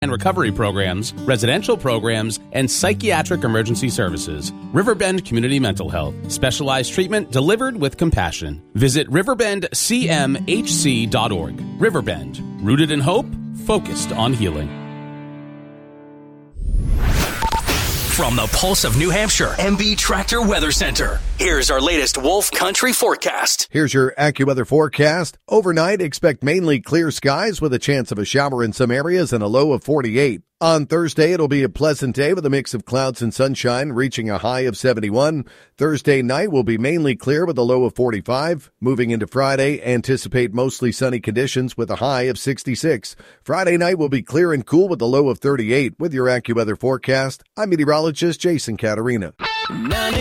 and recovery programs, residential programs, and psychiatric emergency services. Riverbend Community Mental Health. Specialized treatment delivered with compassion. Visit riverbendcmhc.org. Riverbend. Rooted in hope, focused on healing. From the Pulse of New Hampshire, MB Tractor Weather Center. Here's our latest Wolf Country forecast. Here's your AccuWeather forecast. Overnight, expect mainly clear skies with a chance of a shower in some areas and a low of 48. On Thursday, it'll be a pleasant day with a mix of clouds and sunshine, reaching a high of 71. Thursday night will be mainly clear with a low of 45. Moving into Friday, anticipate mostly sunny conditions with a high of 66. Friday night will be clear and cool with a low of 38. With your AccuWeather forecast, I'm meteorologist Jason Caterina.